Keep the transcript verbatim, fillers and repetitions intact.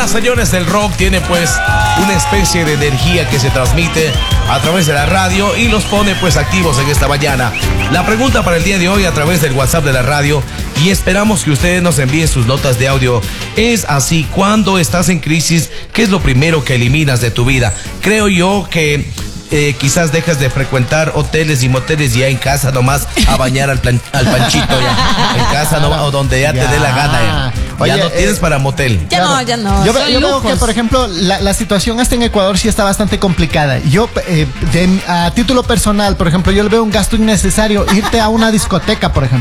verdad, señores, el rock tiene pues una especie de energía que se transmite a través de la radio y los pone pues activos en esta mañana. La pregunta para el día de hoy a través del WhatsApp de la radio, y esperamos que ustedes nos envíen sus notas de audio, es así: cuando estás en crisis, ¿qué es lo primero que eliminas de tu vida? Creo yo que Eh, quizás dejas de frecuentar hoteles y moteles ya en casa nomás a bañar al, plan, al panchito ya. En casa nomás, o donde ya, ya te dé la gana ya. Oye, ya no tienes eh, para motel. Ya claro. no, ya no. Yo, yo veo que, por ejemplo, la, la situación hasta en Ecuador sí está bastante complicada. Yo, eh, de, a título personal, por ejemplo, yo le veo un gasto innecesario irte a una discoteca, por ejemplo.